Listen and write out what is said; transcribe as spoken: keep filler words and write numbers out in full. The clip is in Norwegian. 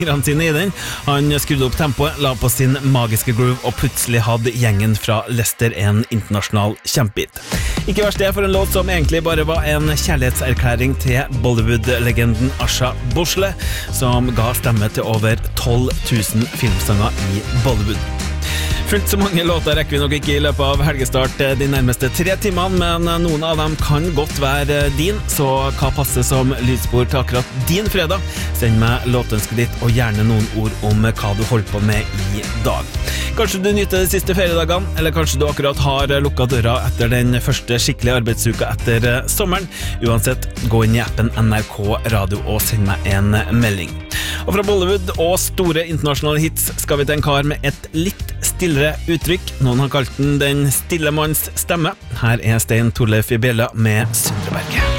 fingrene sine i den. Han skrudde opp tempoet, la på sin magiske groove, og plutselig hadde gjengen fra Leicester en internasjonal kjempehit. Ikke verst det for en låt som egentlig bare var en kjærlighetserklæring til Bollywood-legenden Asha Bhosle, som ga stemme til over tolv tusen filmsanger i Bollywood. Fullt så mange låter rekker vi nok ikke i løpet av helgestart de nærmeste tre timene, men noen av dem kan godt være din, så hva passer som lydspor til akkurat din fredag? Send meg låtønsket ditt og gjerne noen ord om hva du holder på med i dag. Kanskje du nyter de siste feriedagene, eller kanskje du akkurat har lukket døra etter den første skikkelige arbeidsuka etter sommeren. Uansett, gå inn i appen N R K Radio og send meg en melding. Og fra Bollywood og store internasjonale hits skal vi til en kar med et litt stillere uttrykk. Noen har kalt den den stille manns stemme. Her er Stein Torleif i Bjella med Sundreberget.